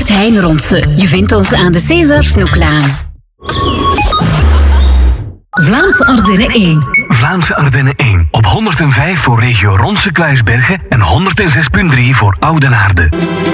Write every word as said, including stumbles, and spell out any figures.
Albert Heijn Ronse. Je vindt ons aan de César Snoeklaan. Vlaamse Ardennen één. Vlaamse Ardennen één. Op honderdvijf voor regio Ronse Kluisbergen en honderdzes komma drie voor Oudenaarde.